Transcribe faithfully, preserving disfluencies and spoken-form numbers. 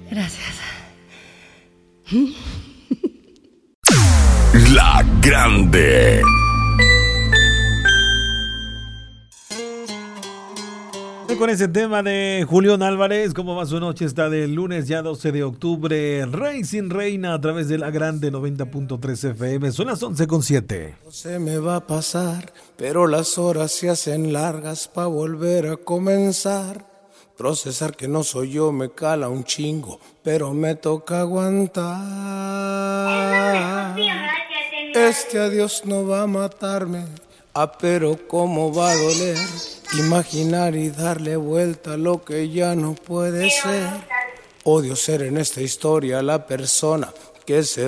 Gracias. La Grande. Con ese tema de Julián Álvarez, ¿cómo va su noche? Está del lunes ya doce de octubre, Rey sin Reina a través de La Grande noventa punto tres F M. Son las once con siete. No se me va a pasar, pero las horas se hacen largas para volver a comenzar. Procesar que no soy yo me cala un chingo, pero me toca aguantar. Este adiós no va a matarme, ah, pero cómo va a doler. Imaginar y darle vuelta a lo que ya no puede ser. Odio ser en esta historia la persona que se